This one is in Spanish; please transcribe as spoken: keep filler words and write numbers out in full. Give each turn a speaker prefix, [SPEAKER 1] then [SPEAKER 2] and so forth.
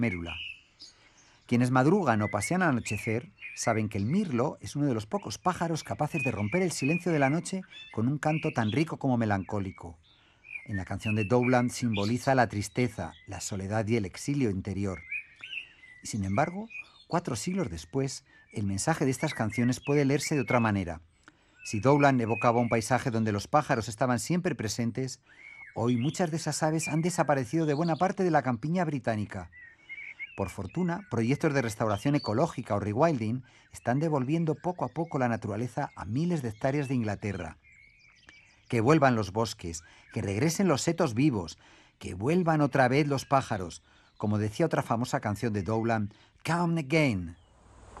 [SPEAKER 1] Mérula. Quienes madrugan o pasean al anochecer saben que el mirlo es uno de los pocos pájaros capaces de romper el silencio de la noche con un canto tan rico como melancólico. En la canción de Dowland simboliza la tristeza, la soledad y el exilio interior. Y sin embargo, cuatro siglos después, el mensaje de estas canciones puede leerse de otra manera. Si Dowland evocaba un paisaje donde los pájaros estaban siempre presentes, hoy muchas de esas aves han desaparecido de buena parte de la campiña británica. Por fortuna, proyectos de restauración ecológica o rewilding están devolviendo poco a poco la naturaleza a miles de hectáreas de Inglaterra. Que vuelvan los bosques, que regresen los setos vivos, que vuelvan otra vez los pájaros. Como decía otra famosa canción de Dowland, Come again.